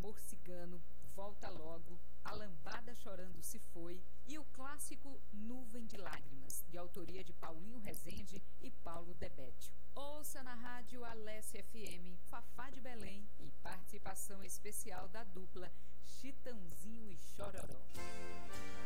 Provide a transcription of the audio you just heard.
Amor Cigano, Volta Logo, A Lambada Chorando Se Foi e o clássico Nuvem de Lágrimas, de autoria de Paulinho Rezende e Paulo Debétio. Ouça na rádio Alessia FM, Fafá de Belém e participação especial da dupla Chitãozinho e Chororó.